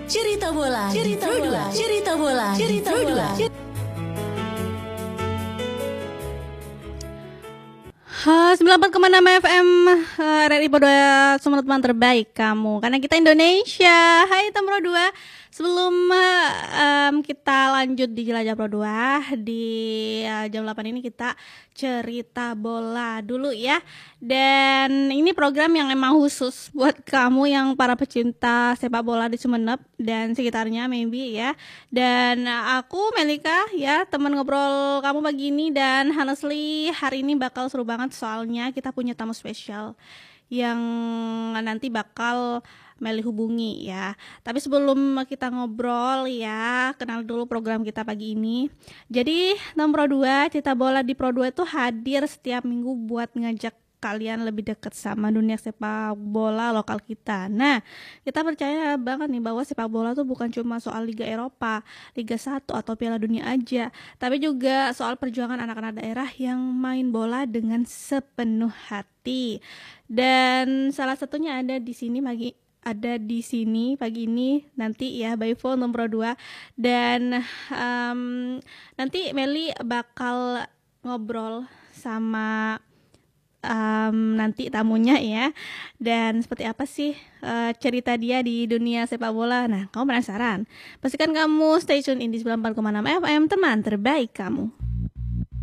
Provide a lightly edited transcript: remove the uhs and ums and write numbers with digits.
Cerita bola, cerita bola, cerita bola, cerita bola. 94,6 FM RRI Pro 2, semua teman terbaik kamu, karena kita Indonesia. Hai teman Pro 2. Sebelum kita lanjut di Jelajah Pro 2 di jam 8 ini, kita cerita bola dulu ya. Dan ini program yang emang khusus buat kamu yang para pecinta sepak bola di Sumeneb dan sekitarnya maybe ya. Dan aku Melika ya, teman ngobrol kamu pagi ini. Dan honestly hari ini bakal seru banget, soalnya kita punya tamu spesial yang nanti bakal Meli hubungi ya. Tapi sebelum kita ngobrol ya, kenal dulu program kita pagi ini. Jadi Pro 2, cerita bola di Pro 2 itu hadir setiap minggu buat ngajak kalian lebih dekat sama dunia sepak bola lokal kita. Nah, kita percaya banget nih bahwa sepak bola tuh bukan cuma soal Liga Eropa, Liga 1 atau Piala Dunia aja, tapi juga soal perjuangan anak-anak daerah yang main bola dengan sepenuh hati. Dan salah satunya ada di sini pagi ini nanti ya, by phone Pro 2. Dan nanti Meli bakal ngobrol sama nanti tamunya ya, dan seperti apa sih cerita dia di dunia sepak bola. Nah, kamu penasaran? Pastikan kamu stay tune in di 94,6 FM, teman terbaik kamu.